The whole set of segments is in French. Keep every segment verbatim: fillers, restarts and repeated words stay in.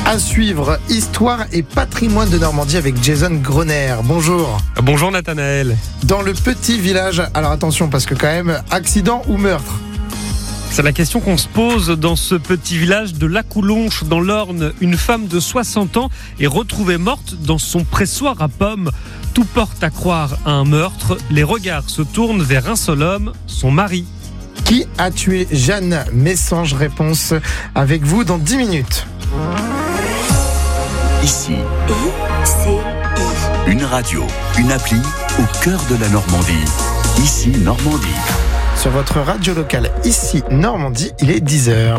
À suivre, histoire et patrimoine de Normandie avec Jason Groner. Bonjour. Bonjour Nathanaël. Dans le petit village, alors attention parce que quand même, accident ou meurtre ? C'est la question qu'on se pose dans ce petit village de Lacoulonche dans l'Orne. Une femme de soixante ans est retrouvée morte dans son pressoir à pommes. Tout porte à croire à un meurtre. Les regards se tournent vers un seul homme, son mari. Qui a tué Jeanne Messange ? Réponse avec vous dans dix minutes. Ici, une radio, une appli au cœur de la Normandie. Ici, Normandie. Sur votre radio locale, ici, Normandie, il est dix heures.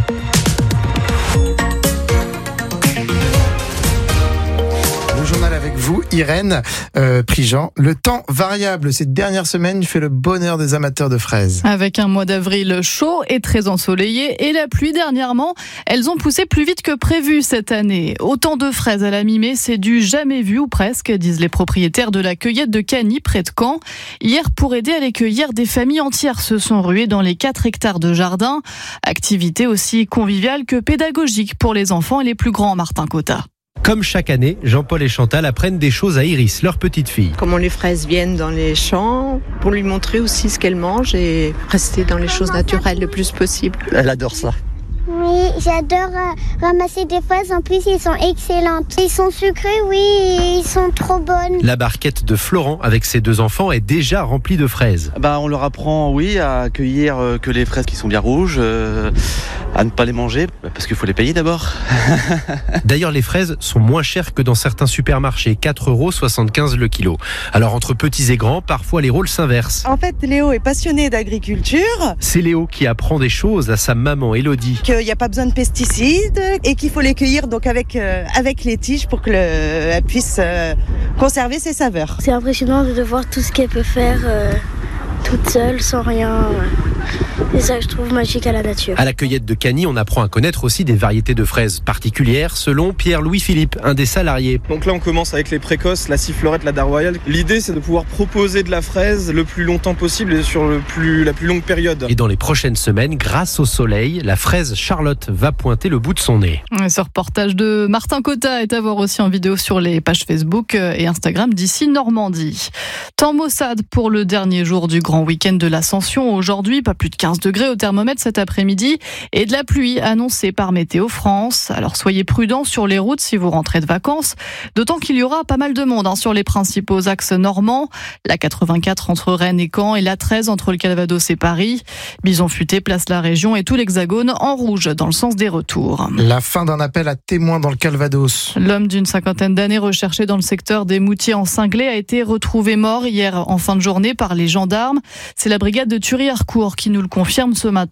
Le journal avec vous, Irène euh, Prigent. Le temps variable cette dernière semaine fait le bonheur des amateurs de fraises. Avec un mois d'avril chaud et très ensoleillé et la pluie dernièrement, elles ont poussé plus vite que prévu cette année. Autant de fraises à la mi-mai, c'est du jamais vu ou presque, disent les propriétaires de la cueillette de Cagny près de Caen. Hier, pour aider à les cueillir, des familles entières se sont ruées dans les quatre hectares de jardin. Activité aussi conviviale que pédagogique pour les enfants et les plus grands, Martin Cotta. Comme chaque année, Jean-Paul et Chantal apprennent des choses à Iris, leur petite fille. Comment les fraises viennent dans les champs, pour lui montrer aussi ce qu'elle mange et rester dans les choses naturelles le plus possible. Elle adore ça. Oui, j'adore euh, ramasser des fraises. En plus, ils sont excellentes. Ils sont sucrés, oui, ils sont trop bonnes. La barquette de Florent, avec ses deux enfants, est déjà remplie de fraises. Bah, on leur apprend, oui, à cueillir euh, que les fraises qui sont bien rouges, euh, à ne pas les manger, parce qu'il faut les payer d'abord. D'ailleurs, les fraises sont moins chères que dans certains supermarchés, quatre euros soixante-quinze le kilo. Alors, entre petits et grands, parfois les rôles s'inversent. En fait, Léo est passionné d'agriculture. C'est Léo qui apprend des choses à sa maman Élodie. Qu'il n'y a pas besoin de pesticides et qu'il faut les cueillir donc avec, euh, avec les tiges pour qu'elle puisse euh, conserver ses saveurs. C'est impressionnant de voir tout ce qu'elle peut faire euh, toute seule, sans rien. C'est ça que je trouve magique à la nature. À la cueillette de Cagny, on apprend à connaître aussi des variétés de fraises particulières, selon Pierre-Louis Philippe, un des salariés. Donc là, on commence avec les précoces, la sifflorette, la dare royale. L'idée, c'est de pouvoir proposer de la fraise le plus longtemps possible et sur le plus, la plus longue période. Et dans les prochaines semaines, grâce au soleil, la fraise Charlotte va pointer le bout de son nez. Ce reportage de Martin Cotta est à voir aussi en vidéo sur les pages Facebook et Instagram d'ici Normandie. Temps maussade pour le dernier jour du grand week-end de l'Ascension. Aujourd'hui, pas plus de quinze degrés au thermomètre cet après-midi et de la pluie annoncée par Météo France. Alors soyez prudents sur les routes si vous rentrez de vacances, d'autant qu'il y aura pas mal de monde hein, sur les principaux axes normands. La quatre-vingt-quatre entre Rennes et Caen et la treize entre le Calvados et Paris. Bison futé place la région et tout l'Hexagone en rouge dans le sens des retours. La fin d'un appel à témoins dans le Calvados. L'homme d'une cinquantaine d'années recherché dans le secteur des Moutiers en Cinglé a été retrouvé mort hier en fin de journée par les gendarmes. C'est la brigade de Thury-Harcourt qui nous le confirme ce matin.